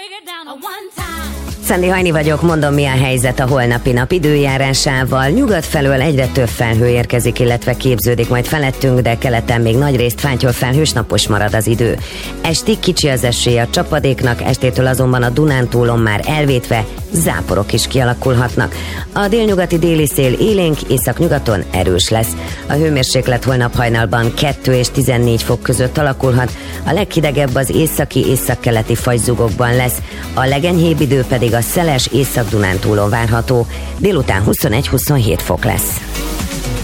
Szandi Hajni vagyok, mondom, mi a helyzet a holnapi nap időjárásával. Nyugat felől egyre több felhő érkezik, illetve képződik majd felettünk, de keleten még nagyrészt fátyol felhős, napos marad az idő. Estig kicsi az esély a csapadéknak, estétől azonban a Dunántúlon már elvétve záporok is kialakulhatnak. A délnyugati déli szél élénk, északnyugaton erős lesz. A hőmérséklet holnap hajnalban 2 és 14 fok között alakulhat, a leghidegebb az északi-északkeleti fagyzugokban lesz, a legenyhébb idő pedig a szeles Észak-Dunántúlon várható, délután 21-27 fok lesz.